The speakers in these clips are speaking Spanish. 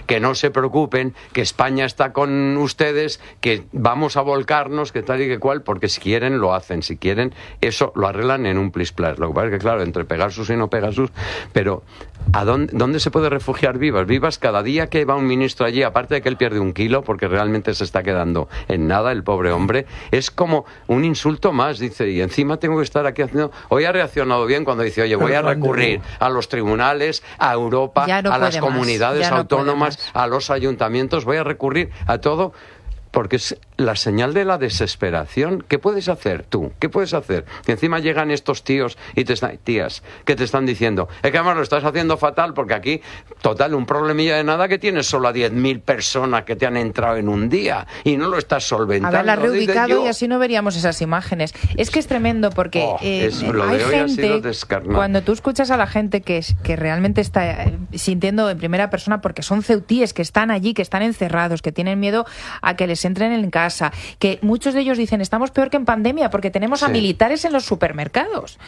que no se preocupen, que España está con ustedes, que vamos a volcarnos, que tal y que cual, porque si quieren lo hacen, si quieren eso lo arreglan en un plis-plas. Lo que pasa es que, claro, entre Pegasus y no Pegasus, pero ¿dónde se puede refugiar Vivas? Vivas, cada día que va un ministro allí, aparte de que él pierde 1 kilo, porque realmente se está quedando en nada, el pobre hombre, es como un insulto más, dice, y encima tengo que estar aquí haciendo... Hoy ha reaccionado bien cuando dice, oye, voy a recurrir a los tribunales, a Europa, a las comunidades autónomas, a los ayuntamientos, voy a recurrir a todo... Porque es la señal de la desesperación. ¿Qué puedes hacer tú? ¿Qué puedes hacer? Que encima llegan estos tíos y tías que te están diciendo, es que además lo estás haciendo fatal porque aquí, total, un problemilla de nada que tienes solo a 10.000 personas que te han entrado en un día y no lo estás solventando. Haberla reubicado y así no veríamos esas imágenes. Es que es tremendo porque hay gente, cuando tú escuchas a la gente que realmente está sintiendo en primera persona, porque son ceutíes que están allí, que están encerrados, que tienen miedo a que les entren en casa, que muchos de ellos dicen estamos peor que en pandemia porque tenemos a militares en los supermercados.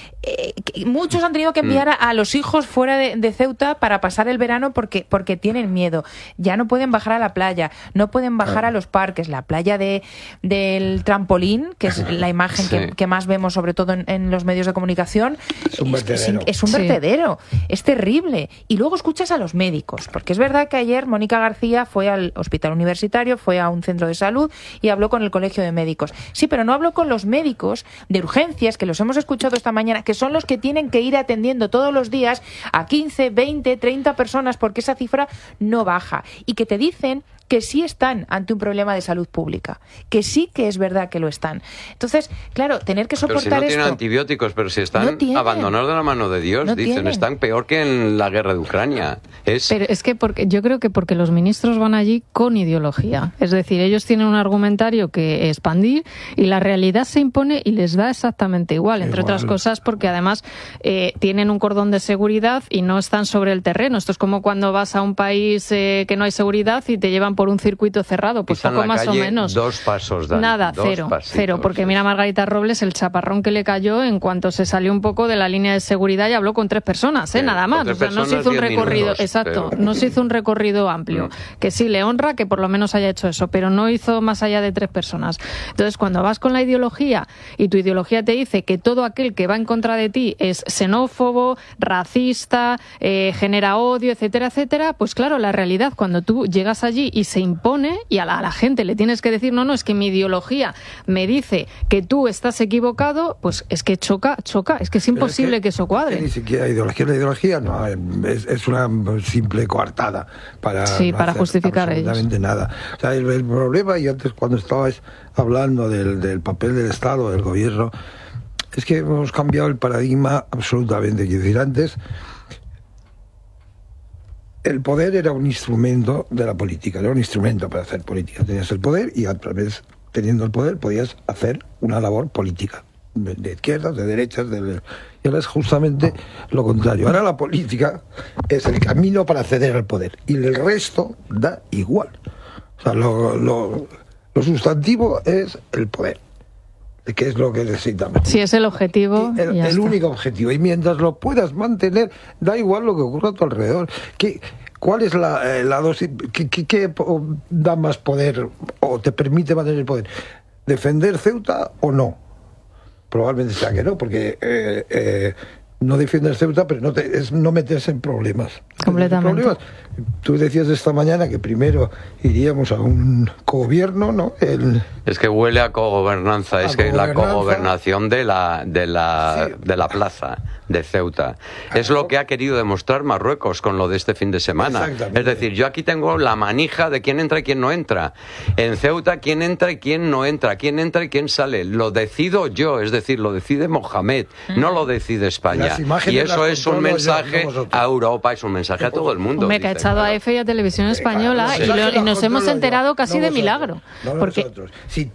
Muchos han tenido que enviar a los hijos fuera de Ceuta para pasar el verano porque tienen miedo. Ya no pueden bajar a la playa, no pueden bajar a los parques. La playa del trampolín, que es la imagen que más vemos sobre todo en los medios de comunicación, es un vertedero. Es terrible. Y luego escuchas a los médicos, porque es verdad que ayer Mónica García fue al hospital universitario, fue a un centro de salud y habló con el colegio de médicos. Sí, pero no habló con los médicos de urgencias, que los hemos escuchado esta mañana, que son los que tienen que ir atendiendo todos los días a 15, 20, 30 personas porque esa cifra no baja y que te dicen que sí están ante un problema de salud pública, que sí que es verdad que lo están. Entonces, claro, tener que soportar esto... Pero si no tienen antibióticos, pero si están abandonados de la mano de Dios, dicen, están peor que en la guerra de Ucrania. Pero es que yo creo que porque los ministros van allí con ideología. Es decir, ellos tienen un argumentario que expandir y la realidad se impone y les da exactamente igual, entre otras cosas porque además tienen un cordón de seguridad y no están sobre el terreno. Esto es como cuando vas a un país que no hay seguridad y te llevan por un circuito cerrado, pues poco más o menos. 2 pasos, Dani. Nada, cero, porque mira Margarita Robles el chaparrón que le cayó en cuanto se salió un poco de la línea de seguridad y habló con 3 personas, nada más. O sea, no se hizo un recorrido, no se hizo un recorrido amplio. Que sí, le honra que por lo menos haya hecho eso, pero no hizo más allá de 3 personas. Entonces, cuando vas con la ideología y tu ideología te dice que todo aquel que va en contra de ti es xenófobo, racista, genera odio, etcétera, etcétera, pues claro, la realidad, cuando tú llegas allí y se impone y a la gente le tienes que decir no, es que mi ideología me dice que tú estás equivocado, pues es que choca, es que es imposible que eso cuadre. Ni siquiera ideología no, es una simple coartada para justificar absolutamente ellos. Nada. O sea, el problema, y antes cuando estabais hablando del papel del Estado, del gobierno, es que hemos cambiado el paradigma absolutamente. Quiero decir, antes el poder era un instrumento de la política, era un instrumento para hacer política. Tenías el poder y a través, teniendo el poder, podías hacer una labor política, de izquierdas, de derechas, y ahora es justamente lo contrario. Ahora la política es el camino para acceder al poder y el resto da igual. O sea, lo sustantivo es el poder, que es lo que necesitamos. Si es el objetivo, el único objetivo. Y mientras lo puedas mantener, da igual lo que ocurra a tu alrededor. ¿Cuál es la dosis? ¿Qué da más poder o te permite mantener el poder? ¿Defender Ceuta o no? Probablemente sea que no, porque no defiendes Ceuta, pero no meterse en problemas. Completamente. Tú decías esta mañana que primero iríamos a un gobierno, ¿no? Es que huele a cogobernanza, la cogobernación de la plaza de Ceuta. Es lo que ha querido demostrar Marruecos con lo de este fin de semana. Es decir, yo aquí tengo la manija de quién entra y quién no entra. En Ceuta, quién entra y quién no entra, quién entra y quién sale. Lo decido yo, es decir, lo decide Mohamed, no lo decide España. Y eso es un mensaje a Europa, es un mensaje a todo el mundo. Me que ha echado a EFE y a Televisión Española y nos hemos enterado casi de milagro. Nosotros. Si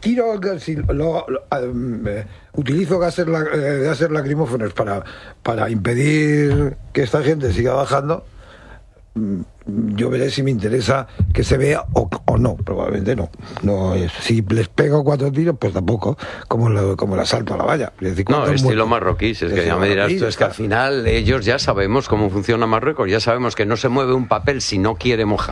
utilizo gases lacrimógenos para impedir que esta gente siga bajando, yo veré si me interesa que se vea o no. Probablemente no. Si les pego 4 tiros, pues tampoco, como el asalto a la valla. Es decir, estilo marroquí, es que ya me dirás tú, es que al final ellos ya sabemos cómo funciona Marruecos, ya sabemos que no se mueve un papel si no quiere Mohamed.